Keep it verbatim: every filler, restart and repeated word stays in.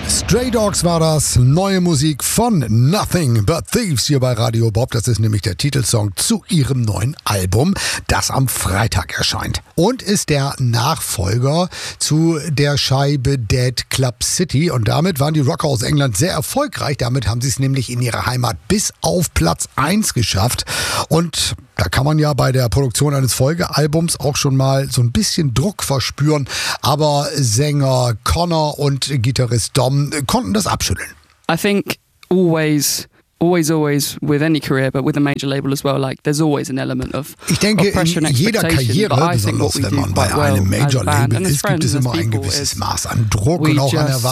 Stray Dogs war das, neue Musik von Nothing But Thieves hier bei Radio Bob. Das ist nämlich der Titelsong zu ihrem neuen Album, das am Freitag erscheint. Und ist der Nachfolger zu der Scheibe Dead Club City. Und damit waren die Rocker aus England sehr erfolgreich. Damit haben sie es nämlich in ihrer Heimat bis auf Platz eins geschafft. Und da kann man ja bei der Produktion eines Folgealbums auch schon mal so ein bisschen Druck verspüren. Aber Sänger Connor und Gitarrist Dom konnten das abschütteln. I think always, always, always with any career, but with a major label as well, like there's always an element of, ich denke, of pressure and in jeder expectation. Karriere, besonders wenn man bei einem Major Label ist, gibt es immer ein gewisses Maß an Druck und auch an Erwartungen.